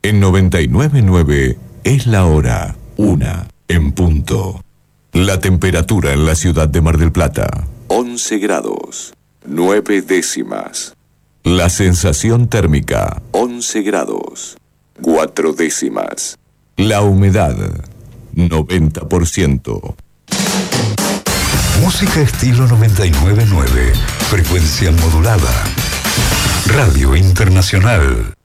En 99.9 es la hora 1 en punto. La temperatura en la ciudad de Mar del Plata, 11 grados, 9 décimas. La sensación térmica, 11 grados, 4 décimas. La humedad, 90%. Música estilo 99.9, frecuencia modulada. Radio Internacional.